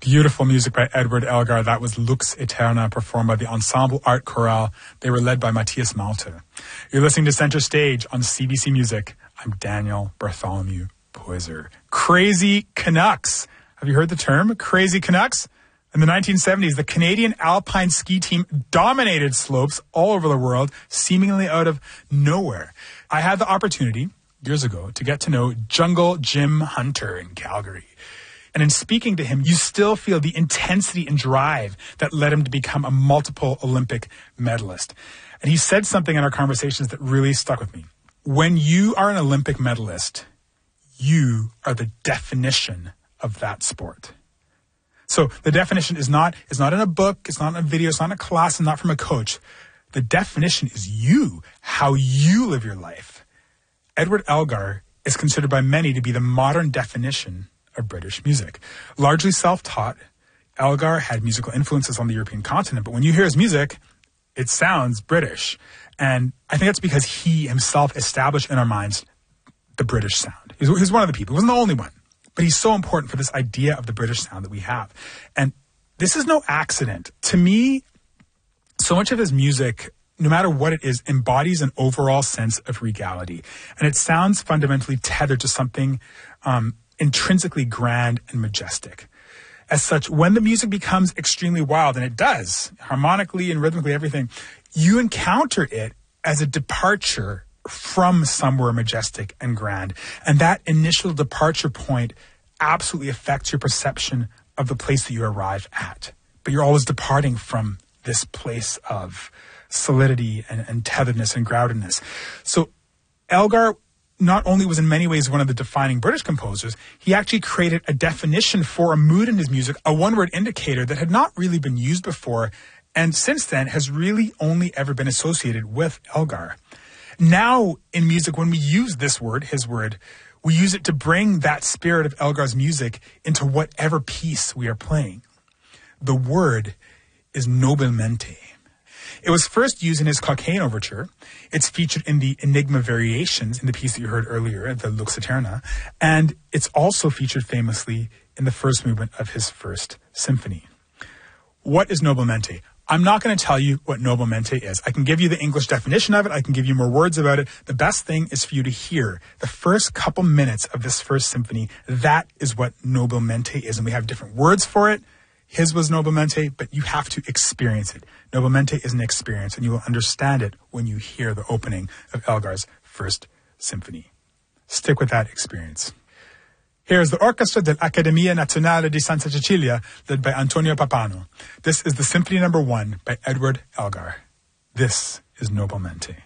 Beautiful music by Edward Elgar. That was Lux Eterna, performed by the Ensemble Art Chorale. They were led by Matthias Malte. You're listening to Center Stage on CBC Music. I'm Daniel Bartholomew Poyser. Crazy Canucks. Have you heard the term, Crazy Canucks? In the 1970s, the Canadian alpine ski team dominated slopes all over the world, seemingly out of nowhere. I had the opportunity years ago to get to know Jungle Jim Hunter in Calgary. And in speaking to him, you still feel the intensity and drive that led him to become a multiple Olympic medalist. And he said something in our conversations that really stuck with me. When you are an Olympic medalist, you are the definition of that sport. So the definition is not in a book, it's not in a video, it's not in a class, and not from a coach. The definition is you, how you live your life. Edward Elgar is considered by many to be the modern definition of British music. Largely self-taught, Elgar had musical influences on the European continent, but when you hear his music, it sounds British. And I think that's because he himself established in our minds the British sound. He's one of the people. He wasn't the only one, but he's so important for this idea of the British sound that we have. And this is no accident. To me, so much of his music, no matter what it is, embodies an overall sense of regality. And it sounds fundamentally tethered to something intrinsically grand and majestic. As such, when the music becomes extremely wild, and it does, harmonically and rhythmically, everything, you encounter it as a departure from somewhere majestic and grand. And that initial departure point absolutely affects your perception of the place that you arrive at. But you're always departing from this place of solidity and tetheredness and groundedness. So Elgar not only was in many ways one of the defining British composers, he actually created a definition for a mood in his music, a one-word indicator that had not really been used before, and since then has really only ever been associated with Elgar. Now in music, when we use this word, his word, we use it to bring that spirit of Elgar's music into whatever piece we are playing. The word is nobilmente. It was first used in his Cockaigne Overture. It's featured in the Enigma Variations in the piece that you heard earlier, the Lux Eterna. And it's also featured famously in the first movement of his first symphony. What is nobilmente? I'm not going to tell you what nobilmente is. I can give you the English definition of it. I can give you more words about it. The best thing is for you to hear the first couple minutes of this first symphony. That is what nobilmente is. And we have different words for it. His was nobilmente, but you have to experience it. Nobilmente is an experience, and you will understand it when you hear the opening of Elgar's first symphony. Stick with that experience. Here's the Orchestra dell'Accademia Nazionale di Santa Cecilia, led by Antonio Pappano. This is the Symphony No. 1 by Edward Elgar. This is Nobilmente.